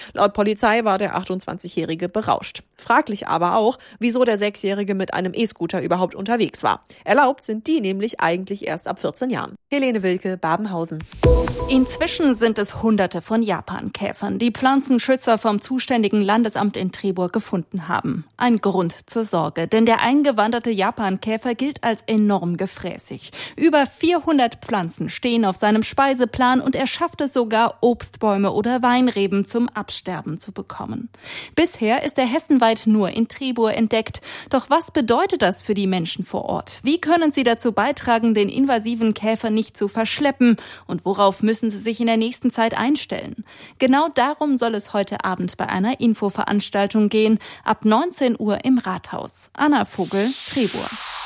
Laut Polizei war der 28-Jährige berauscht. Fraglich aber auch, wieso der 6-Jährige mit einem E-Scooter überhaupt unterwegs war. Erlaubt sind die nämlich eigentlich erst ab 14 Jahren. Helene Wilke, Babenhausen. Inzwischen sind es Hunderte von Japankäfern, die Pflanzenschützer vom zuständigen Landesamt in Trebur gefunden haben. Ein Grund zur Sorge, denn der eingewanderte Japankäfer gilt als enorm gefräßig. Über 400 Pflanzen stehen auf seinem Speiseplan und er schafft es sogar, Obstbäume oder Weinreben zum Absterben zu bekommen. Bisher ist er hessenweit nur in Trebur entdeckt. Doch was bedeutet das für die Menschen vor Ort? Wie können sie dazu beitragen, den invasiven Käfer nicht zu verschleppen? Und worauf müssen sie sich in der nächsten Zeit einstellen? Genau darum soll es heute Abend bei einer Infoveranstaltung gehen, ab 19 Uhr im Rathaus. Anna Vogel, Trebur.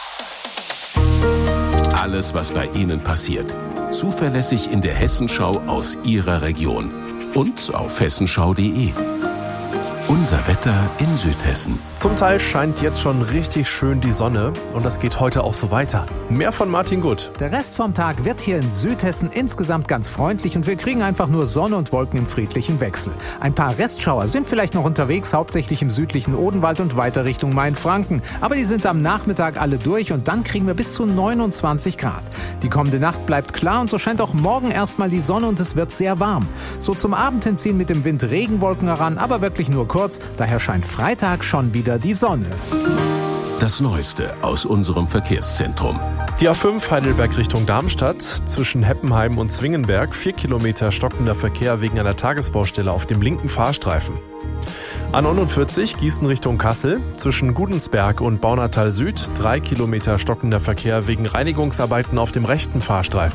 Alles, was bei Ihnen passiert. Zuverlässig in der Hessenschau aus Ihrer Region. Und auf hessenschau.de. Unser Wetter in Südhessen. Zum Teil scheint jetzt schon richtig schön die Sonne und das geht heute auch so weiter. Mehr von Martin Gutt. Der Rest vom Tag wird hier in Südhessen insgesamt ganz freundlich und wir kriegen einfach nur Sonne und Wolken im friedlichen Wechsel. Ein paar Restschauer sind vielleicht noch unterwegs, hauptsächlich im südlichen Odenwald und weiter Richtung Mainfranken. Aber die sind am Nachmittag alle durch und dann kriegen wir bis zu 29 Grad. Die kommende Nacht bleibt klar und so scheint auch morgen erstmal die Sonne und es wird sehr warm. So zum Abend hin ziehen mit dem Wind Regenwolken heran, aber wirklich nur kurz. Daher scheint Freitag schon wieder die Sonne. Das Neueste aus unserem Verkehrszentrum. Die A5 Heidelberg Richtung Darmstadt, zwischen Heppenheim und Zwingenberg, 4 Kilometer stockender Verkehr wegen einer Tagesbaustelle auf dem linken Fahrstreifen. A49 Gießen Richtung Kassel, zwischen Gudensberg und Baunatal Süd, 3 Kilometer stockender Verkehr wegen Reinigungsarbeiten auf dem rechten Fahrstreifen.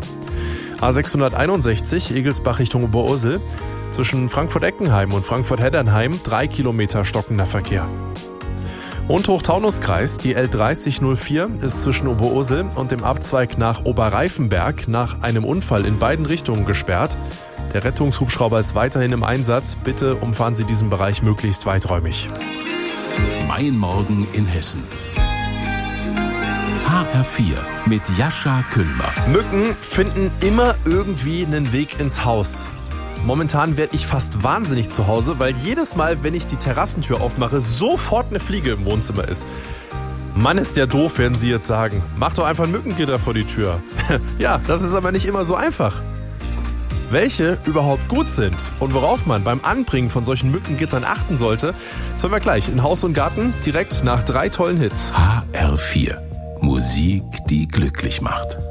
A661 Egelsbach Richtung Oberursel, zwischen Frankfurt-Eckenheim und Frankfurt-Heddernheim 3 Kilometer stockender Verkehr. Und Hochtaunuskreis, die L3004 ist zwischen Oberursel und dem Abzweig nach Oberreifenberg nach einem Unfall in beiden Richtungen gesperrt. Der Rettungshubschrauber ist weiterhin im Einsatz. Bitte umfahren Sie diesen Bereich möglichst weiträumig. Mein Morgen in Hessen. HR4 mit Jascha Küllmer. Mücken finden immer irgendwie einen Weg ins Haus. Momentan werde ich fast wahnsinnig zu Hause, weil jedes Mal, wenn ich die Terrassentür aufmache, sofort eine Fliege im Wohnzimmer ist. Mann, ist der doof, werden Sie jetzt sagen. Mach doch einfach ein Mückengitter vor die Tür. Ja, das ist aber nicht immer so einfach. Welche überhaupt gut sind und worauf man beim Anbringen von solchen Mückengittern achten sollte, das hören wir gleich in Haus und Garten direkt nach 3 tollen Hits. HR4. Musik, die glücklich macht.